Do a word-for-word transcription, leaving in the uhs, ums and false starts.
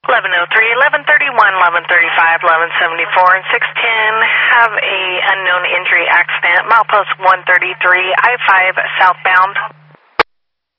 eleven oh three, eleven thirty-one, eleven thirty-five, eleven seventy-four, and six ten have a unknown injury accident, milepost one thirty-three, I five southbound.